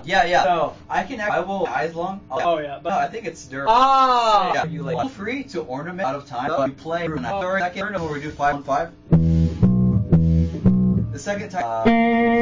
Yeah. So I will eyes long. Oh yeah. No, I think it's durable. Yeah, you like free to ornament out of time. So you play through second turn where we do 5 on 5. The second time.